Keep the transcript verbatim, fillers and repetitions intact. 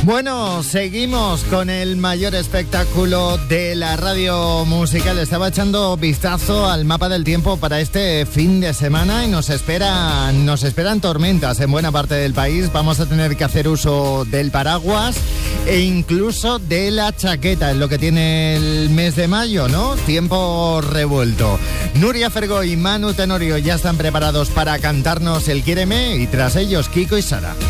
Bueno, seguimos con el mayor espectáculo de la radio musical. Estaba echando vistazo al mapa del tiempo para este fin de semana y nos esperan, nos esperan tormentas en buena parte del país. Vamos a tener que hacer uso del paraguas e incluso de la chaqueta, en lo que tiene el mes de mayo, ¿no? Tiempo revuelto. Nuria Fergó y Manu Tenorio ya están preparados para cantarnos el Quiéreme y tras ellos Kiko y Sara.